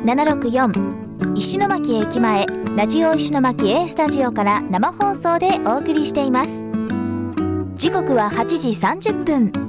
FM764 石巻駅前ラジオ石巻 A スタジオから生放送でお送りしています。時刻は8時30分。